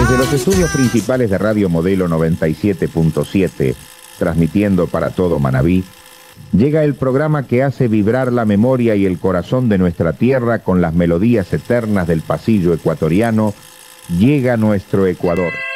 Desde los estudios principales de Radio Modelo 97.7, transmitiendo para todo Manabí, llega el programa que hace vibrar la memoria y el corazón de nuestra tierra con las melodías eternas del pasillo ecuatoriano. Llega nuestro Ecuador.